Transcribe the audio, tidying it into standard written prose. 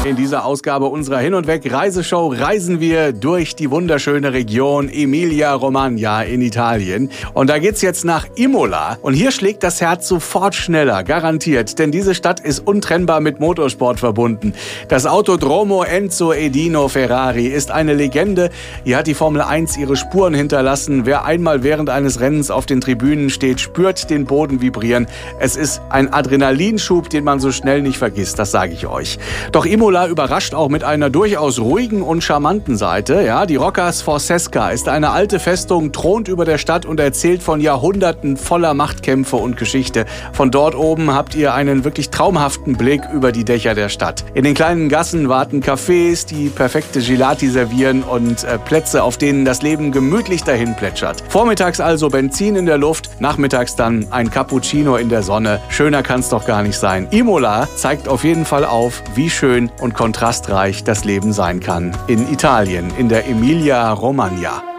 In dieser Ausgabe unserer Hin- und Weg-Reiseshow reisen wir durch die wunderschöne Region Emilia-Romagna in Italien. Und da geht's jetzt nach Imola. Und hier schlägt das Herz sofort schneller, garantiert. Denn diese Stadt ist untrennbar mit Motorsport verbunden. Das Autodromo Enzo Edino Ferrari ist eine Legende. Hier hat die Formel 1 ihre Spuren hinterlassen. Wer einmal während eines Rennens auf den Tribünen steht, spürt den Boden vibrieren. Es ist ein Adrenalinschub, den man so schnell nicht vergisst, das sage ich euch. Doch Imola überrascht auch mit einer durchaus ruhigen und charmanten Seite. Ja, die Rocca Sforzesca ist eine alte Festung, thront über der Stadt und erzählt von Jahrhunderten voller Machtkämpfe und Geschichte. Von dort oben habt ihr einen wirklich traumhaften Blick über die Dächer der Stadt. In den kleinen Gassen warten Cafés, die perfekte Gelati servieren und Plätze, auf denen das Leben gemütlich dahin plätschert. Vormittags also Benzin in der Luft, nachmittags dann ein Cappuccino in der Sonne. Schöner kann's doch gar nicht sein. Imola zeigt auf jeden Fall auf, wie schön und kontrastreich das Leben sein kann in Italien, in der Emilia-Romagna.